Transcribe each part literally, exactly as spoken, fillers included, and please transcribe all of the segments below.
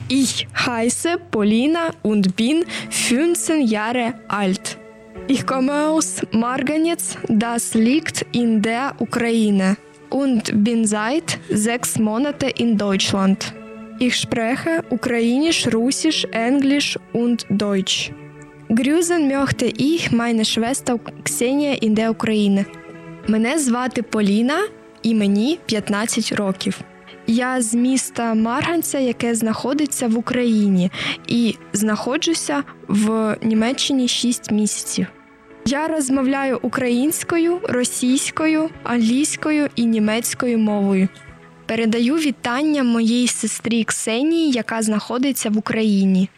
Ich heiße Polina und bin fünfzehn Jahre alt. Ich komme aus Marganec, das liegt in der Ukraine, und bin seit sechs Monaten in Deutschland. Ich spreche Ukrainisch, Russisch, Englisch und Deutsch. Grüßen möchte ich meine Schwester Ксенія in der Україні. Мене звати Поліна і мені п'ятнадцять років. Я з міста Марганця, яке знаходиться в Україні, і знаходжуся в Німеччині шість місяців. Я розмовляю українською, російською, англійською і німецькою мовою. Передаю вітання моїй сестрі Ксенії, яка знаходиться в Україні.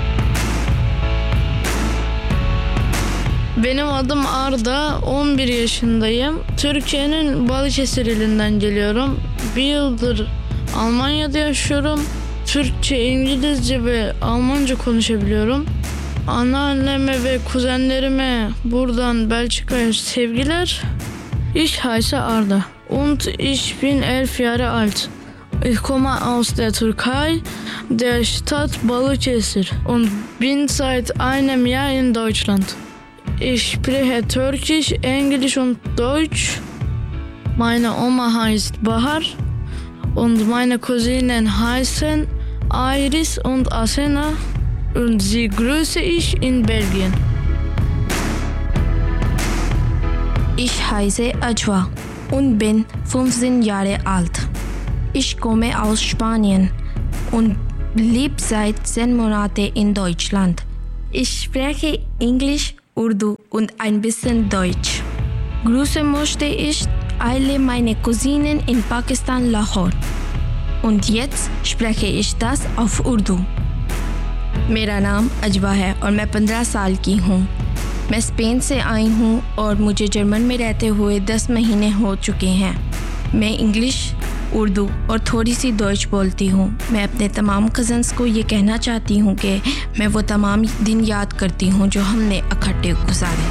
Benim adım Arda, on bir yaşındayım. Türkiye'nin Balıkesir ilinden geliyorum. Bir yıldır Almanya'da yaşıyorum. Türkçe, İngilizce ve Almanca konuşabiliyorum. Anneanneme ve kuzenlerime buradan Belçika'ya sevgiler. Ich heiße Arda und ich bin elf Jahre alt. Ich komme aus der Türkei, der Stadt Balıkesir und bin seit einem Jahr in Deutschland. Ich spreche Türkisch, Englisch und Deutsch. Meine Oma heißt Bahar und meine Cousinen heißen Iris und Asena und sie grüße ich in Belgien. Ich heiße Ajwa und bin fünfzehn Jahre alt. Ich komme aus Spanien und lebe seit zehn Monaten in Deutschland. Ich spreche Englisch, Urdu und ein bisschen Deutsch. Grüßen möchte ich alle meine Cousinen in Pakistan, Lahore. Und jetzt spreche ich das auf Urdu. मेरा नाम अजवा है और मैं पंद्रह साल की हूँ। मैं स्पेन से आई हूँ और मुझे जर्मन में रहते हुए दस महीने हो चुके हैं। मैं इंग्लिश, उर्दू और थोड़ी सी डॉइच बोलती हूँ। मैं अपने तमाम कज़न्स को ये कहना चाहती हूँ कि मैं वो तमाम दिन याद करती हूँ जो हमने इकट्ठे गुजारे।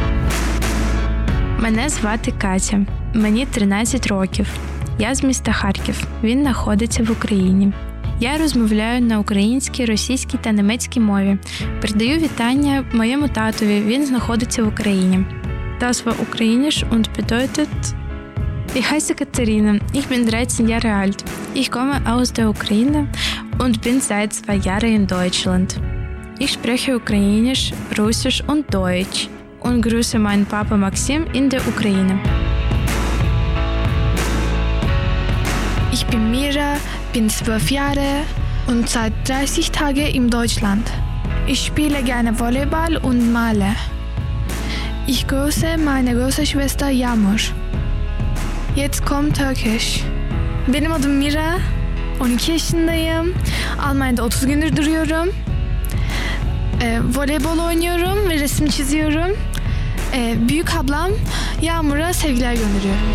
Мене звати Катя. Мені тринадцять років. Я з міста Харків. Він знаходиться в Україні. Я розмовляю на українській, російській та німецькій мові. Передаю вітання моєму татові, він знаходиться в Україні. Das war ukrainisch und bedeutet: Ich heiße Katharina, ich bin dreizehn Jahre alt. Ich komme aus der Ukraine und bin seit zwei Jahren in Deutschland. Ich spreche Ukrainisch, Russisch und Deutsch und grüße meinen Papa Maxim in der Ukraine. Ich bin Mira, bin zwölf Jahre und seit dreißig Tagen in Deutschland. Ich spiele gerne Volleyball und male. Ich grüße meine große Schwester Yağmur. Jetzt kommt Türkisch. Benim adım Mira, on iki yaşındayım. Almanya'da otuz gündür duruyorum. Ee, voleybol oynuyorum ve resim çiziyorum. Ee, büyük ablam Yağmur'a sevgiler gönderiyorum.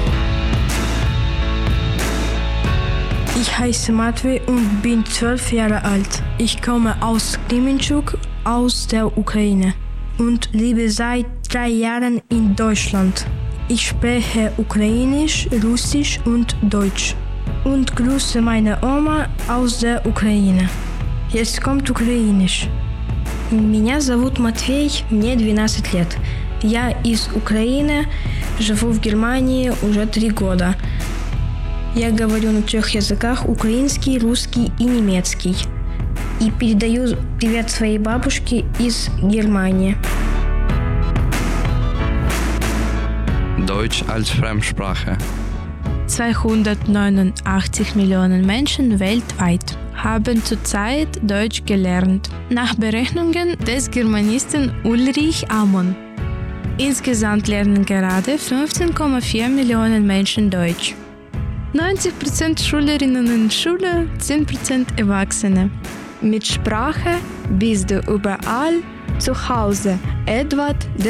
Ich heiße Matvey und bin zwölf Jahre alt. Ich komme aus Kremenchuk, aus der Ukraine und lebe seit drei Jahren in Deutschland. Ich spreche Ukrainisch, Russisch und Deutsch und grüße meine Oma aus der Ukraine. Jetzt kommt Ukrainisch. Меня зовут Матвей, мне двенадцать лет. Я из Украины, живу в Германии уже три года. Я говорю на трех языках: украинский, русский и немецкий. И передаю привет своей бабушке из Германии. Deutsch als Fremdsprache. zweihundertneunundachtzig Millionen Menschen weltweit haben zurzeit Deutsch gelernt, nach Berechnungen des Germanisten Ulrich Amon. Insgesamt lernen gerade fünfzehn Komma vier Millionen Menschen Deutsch. neunzig Prozent Schülerinnen in Schule, zehn Prozent Erwachsene. Mit Sprache bist du überall zu Hause. Edward